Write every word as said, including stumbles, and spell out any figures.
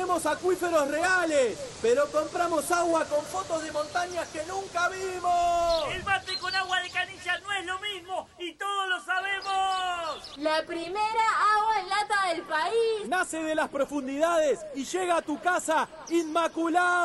tenemos acuíferos reales, pero compramos agua con fotos de montañas que nunca vimos. El mate con agua de canilla no es lo mismo y todos lo sabemos. La primera agua en lata del país. Nace de las profundidades y llega a tu casa inmaculado.